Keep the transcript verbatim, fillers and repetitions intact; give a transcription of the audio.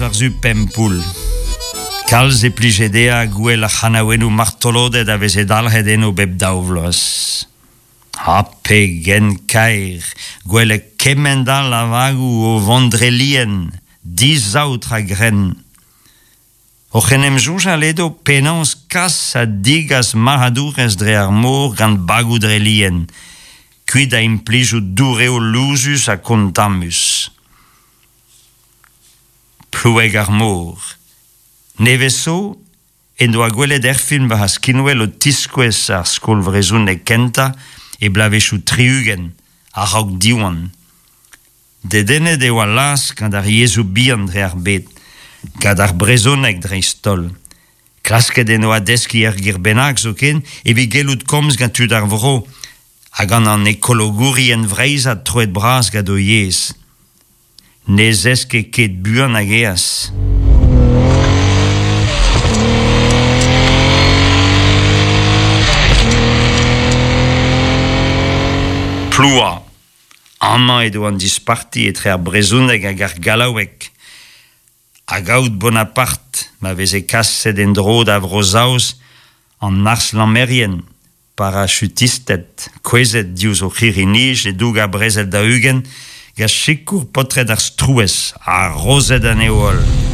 war zu pempoul. Kalz e plijedea gwell a chanawenu martolode da veze dalhedeno beb dauvlos. Hape gen kair, gwell e kemendal a vagu o vendrelien, dix autres gren. O chenem jouj a ledo penans kas a digas mahadourez dre ar mor gant bagou drelien, kuit a impliju dureo lusus a contamus. Ploueg ar mor. Neveso, en doa gwelet er film va haskinwel o tiskwez ar skol vrezoun e kenta e blavechou triugen, a raok diwan. De dene de oa las gant ar yezu bihan dre ar bet, gant ar brezonek dre stol. Klasket en oa deski er girbenak zo ken, e vi gelout komz gant tud ar vro, hag an an ekologouri en vreizat troet bras gant o yez. Nez eske ket buan hag eas. Ploua, amman edo an disparti etre ar brezouneg hag ar galawek. Hag out Bonaparte, ma veze kaset en dro da vrozaoz an ars lammerien, parachutistet, kwezet diouz o chirinij e doug a brezet da hugen, ga chikour potret ar strouez, a rozet an eol.